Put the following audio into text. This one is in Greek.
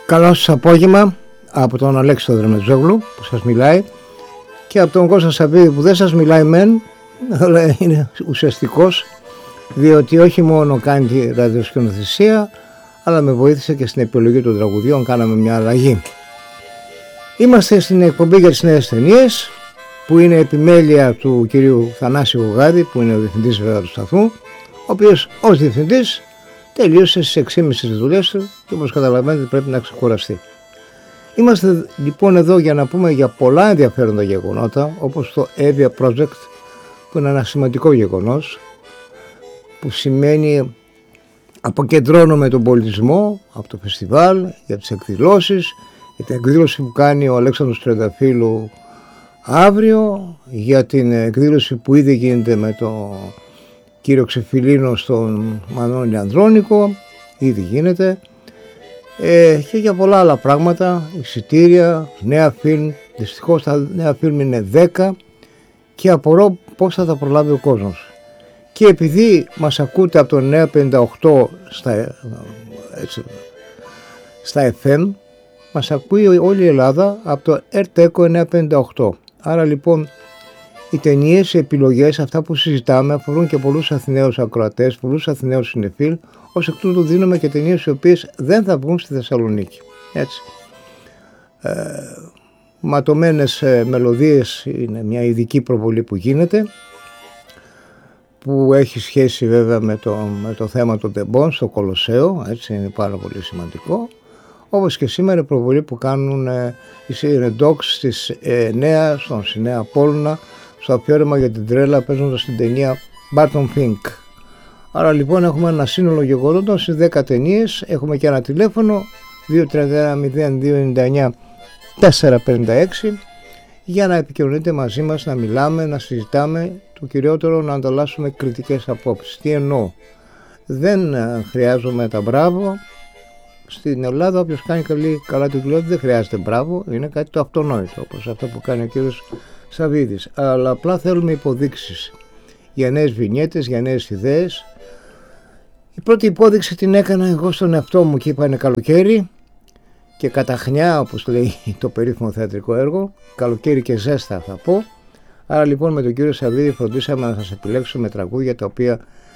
Καλό σας απόγευμα από τον Αλέξη Δρεμετζόγλου που σας μιλάει και από τον Κώστα Σαββίδη που δεν σας μιλάει μεν, αλλά είναι ουσιαστικός, διότι όχι μόνο κάνει τη ραδιοσκηνοθεσία, αλλά με βοήθησε και στην επιλογή των τραγουδιών. Κάναμε μια αλλαγή. Είμαστε στην εκπομπή για τις νέες ταινίες, που είναι επιμέλεια του κυρίου Θανάση Γουγάδη, που είναι ο διευθυντής βέβαια του σταθμού, ο οποίος ως διευθυντής τελείωσε στις 6.30 τις δουλειές του και όπως καταλαβαίνετε πρέπει να ξεκουραστεί. Είμαστε λοιπόν εδώ για να πούμε για πολλά ενδιαφέροντα γεγονότα, όπως το Evia Project, που είναι ένα σημαντικό γεγονός, που σημαίνει αποκεντρώνουμε τον πολιτισμό από το φεστιβάλ για τις εκδηλώσεις, για την εκδήλωση που κάνει ο Αλέξανδρος Τρενταφύλου αύριο, για την εκδήλωση που ήδη γίνεται με τον κύριο Ξεφυλίνο στον Μανώλη Ανδρώνικο, ήδη γίνεται, και για πολλά άλλα πράγματα, εισιτήρια, νέα φιλμ. Δυστυχώς τα νέα φιλμ είναι 10 και απορώ πώς θα τα προλάβει ο κόσμος. Και επειδή μας ακούτε από το 958 στα FM, μας ακούει όλη η Ελλάδα από το RTECO 958. Άρα λοιπόν οι ταινίες, οι επιλογές, αυτά που συζητάμε αφορούν και πολλούς Αθηναίους ακροατές, πολλούς Αθηναίους συνεφίλ. Ως εκ τούτου δίνουμε και ταινίες οι οποίες δεν θα βγουν στη Θεσσαλονίκη. Έτσι. Ματωμένες μελωδίες είναι μια ειδική προβολή που γίνεται, που έχει σχέση βέβαια με το θέμα των τεμπών στο Κολοσσέο, έτσι είναι πάρα πολύ σημαντικό. Όπως και σήμερα η προβολή που κάνουν οι Σιρεντόξ στις 9 στον Σινέα Πόλωνα, στο αφιέρωμα για την τρέλα, παίζοντας την ταινία Barton Fink. Άρα λοιπόν έχουμε ένα σύνολο γεγονότων στις 10 ταινίες. Έχουμε και ένα τηλέφωνο 231-0299-456 για να επικοινωνείτε μαζί μας, να μιλάμε, να συζητάμε, το κυριότερο να ανταλλάσσουμε κριτικές απόψεις. Τι εννοώ? Δεν χρειάζομαι τα μπράβο. Στην Ελλάδα όποιος κάνει καλά τη δουλειά δεν χρειάζεται μπράβο, είναι κάτι το αυτονόητο, όπως αυτό που κάνει ο κύριος Σαββίδης. Αλλά απλά θέλουμε υποδείξεις για νέες βινιέτες, για νέες ιδέες. Η πρώτη υπόδειξη την έκανα εγώ στον εαυτό μου και είπα είναι καλοκαίρι και καταχνιά, όπως λέει το περίφημο θεατρικό έργο, καλοκαίρι και ζέστα θα πω. Άρα λοιπόν με τον κύριο Σαββίδη φροντίσαμε να σας επιλέξουμε τραγούδια τα οποία